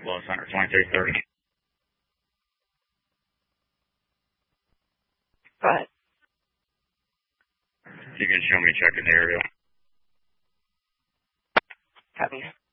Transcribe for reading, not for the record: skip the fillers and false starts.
Buffalo Center, 2330. Go ahead. You can show me checking the aerial. Copy.